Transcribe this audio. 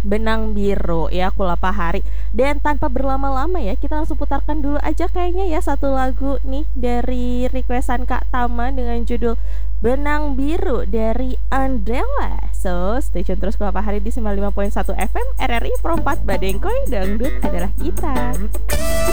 Benang Biru ya, Kulapa Hari. Dan tanpa berlama-lama ya, kita langsung putarkan dulu aja kayaknya ya satu lagu nih dari requestan Kak Tama dengan judul Benang Biru dari Andela. So, stay tune terus Kulapa Hari di 95.1 FM RRI Perempat Badengkoy, dangdut adalah kita.